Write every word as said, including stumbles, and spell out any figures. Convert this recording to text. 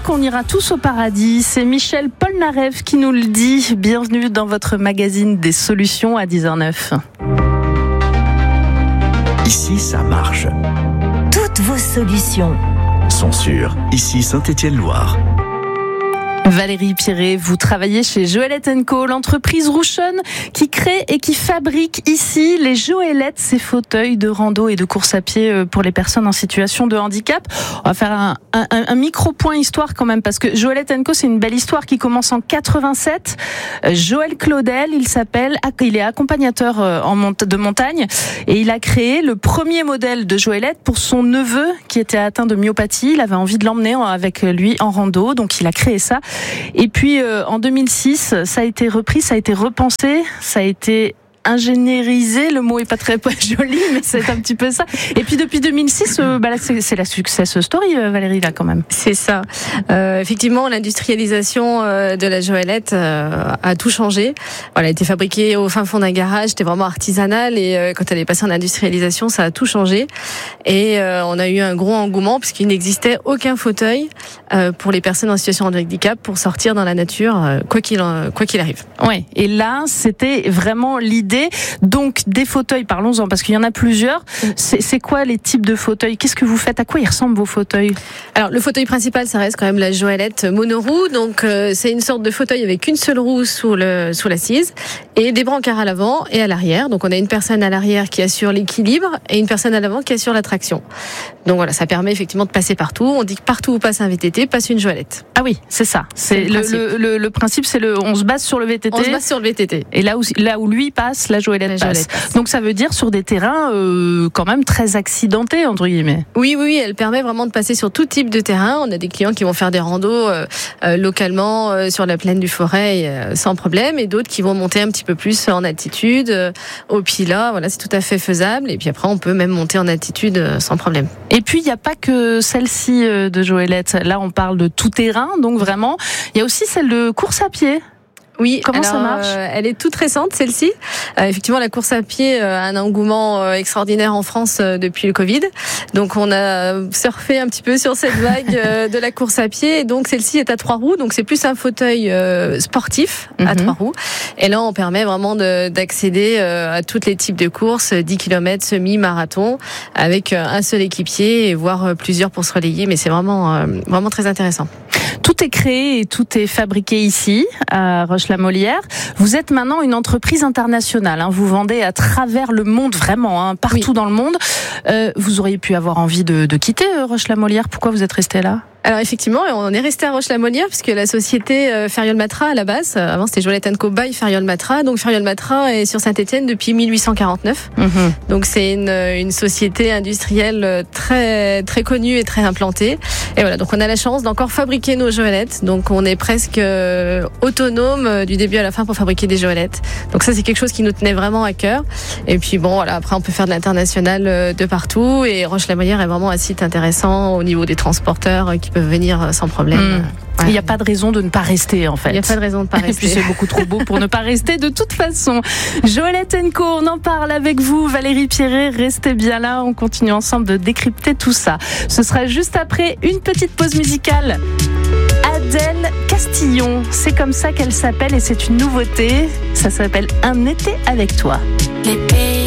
qu'on ira tous au paradis. C'est Michel Polnareff qui nous le dit. Bienvenue dans votre magazine des solutions à dix heures neuf. Ici, ça marche. Toutes vos solutions sont sur Ici Saint-Étienne-Loire. Valérie Pierret, vous travaillez chez Joëlette and Co, l'entreprise rouchonne qui crée et qui fabrique ici les Joëlettes, ces fauteuils de rando et de course à pied pour les personnes en situation de handicap. On va faire un, un, un micro-point histoire quand même, parce que Joëlette and Co, c'est une belle histoire qui commence en quatre-vingt-sept. Joël Claudel, il s'appelle, il est accompagnateur en mont- de montagne et il a créé le premier modèle de Joëlette pour son neveu qui était atteint de myopathie. Il avait envie de l'emmener avec lui en rando, donc il a créé ça. Et puis euh, en deux mille six, ça a été repris, ça a été repensé, ça a été ingénierisé, le mot est pas très pas joli, mais c'est un petit peu ça. Et puis depuis deux mille six, euh, bah là, c'est, c'est la success story, euh, Valérie, là quand même. C'est ça. Euh, effectivement, l'industrialisation euh, de la Joëlette euh, a tout changé. Voilà, elle a été fabriquée au fin fond d'un garage, c'était vraiment artisanal, et euh, quand elle est passée en industrialisation, ça a tout changé. Et euh, on a eu un gros engouement puisqu'il n'existait aucun fauteuil euh, pour les personnes en situation de handicap pour sortir dans la nature, euh, quoi qu'il en, quoi qu'il arrive. Ouais. Et là, c'était vraiment l'idée. Donc des fauteuils, parlons-en parce qu'il y en a plusieurs. C'est, c'est quoi les types de fauteuils ? Qu'est-ce que vous faites ? À quoi ils ressemblent vos fauteuils ? Alors le fauteuil principal, ça reste quand même la Joëlette monoroue. Donc euh, c'est une sorte de fauteuil avec une seule roue sous le sous l'assise et des brancards à l'avant et à l'arrière. Donc on a une personne à l'arrière qui assure l'équilibre et une personne à l'avant qui assure la traction. Donc voilà, ça permet effectivement de passer partout. On dit que partout où passe un V T T, passe une Joëlette. Ah oui, c'est ça. C'est, c'est le, le, le, le principe, c'est le, on se base sur le V T T. On se base sur le V T T. Et là où là où lui passe, la Joëlette, la Joëlette passe. passe. Donc ça veut dire sur des terrains euh, quand même très accidentés entre guillemets. Oui, oui, elle permet vraiment de passer sur tout type de terrain. On a des clients qui vont faire des randos euh, euh, localement euh, sur la plaine du Forêt euh, sans problème, et d'autres qui vont monter un petit peu plus en altitude, euh, au Pilat. Voilà, c'est tout à fait faisable. Et puis après, on peut même monter en altitude euh, sans problème. Et puis il n'y a pas que celle-ci euh, de Joëlette. Là, on parle de tout terrain, donc vraiment. Il y a aussi celle de course à pied. Oui, comment alors, ça marche ? euh, Elle est toute récente, celle-ci. Euh, effectivement, la course à pied euh, a un engouement euh, extraordinaire en France euh, depuis le Covid. Donc, on a surfé un petit peu sur cette vague euh, de la course à pied. Et donc, celle-ci est à trois roues. Donc, c'est plus un fauteuil euh, sportif à mm-hmm. trois roues. Et là, on permet vraiment de, d'accéder euh, à tous les types de courses, dix kilomètres, semi-marathon, avec euh, un seul équipier et voire euh, plusieurs pour se relayer. Mais c'est vraiment, euh, vraiment très intéressant. Tout est créé et tout est fabriqué ici, à Roche-la-Molière. Vous êtes maintenant une entreprise internationale. Hein. Vous vendez à travers le monde, vraiment, hein, partout oui. dans le monde. Euh, vous auriez pu avoir envie de, de quitter Roche-la-Molière. Pourquoi vous êtes resté là ? Alors effectivement, on est resté à Roche-la-Molière puisque la société euh, Ferriol-Matra à la base, euh, avant c'était Joëlette and Co by Ferriol-Matra, donc Ferriol-Matra est sur Saint-Étienne depuis mille huit cent quarante-neuf. Mmh. Donc c'est une, une société industrielle très très connue et très implantée. Et voilà, donc on a la chance d'encore fabriquer nos Joëlettes. Donc on est presque euh, autonome euh, du début à la fin pour fabriquer des Joëlettes. Donc ça c'est quelque chose qui nous tenait vraiment à cœur. Et puis bon voilà, après on peut faire de l'international euh, de partout, et Roche-la-Molière est vraiment un site intéressant au niveau des transporteurs euh, qui peuvent venir sans problème. Mmh. Ouais. Il n'y a pas de raison de ne pas rester, en fait. Il n'y a pas de raison de ne pas rester. Et puis c'est beaucoup trop beau pour ne pas rester de toute façon. Joëlette and Co, on en parle avec vous. Valérie Pierret, restez bien là. On continue ensemble de décrypter tout ça. Ce sera juste après une petite pause musicale. Adèle Castillon, c'est comme ça qu'elle s'appelle et c'est une nouveauté. Ça s'appelle Un été avec toi.